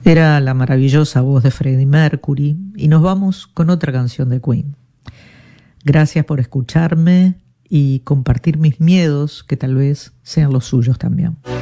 Era la maravillosa voz de Freddie Mercury y nos vamos con otra canción de Queen. Gracias por escucharme y compartir mis miedos, que tal vez sean los suyos también.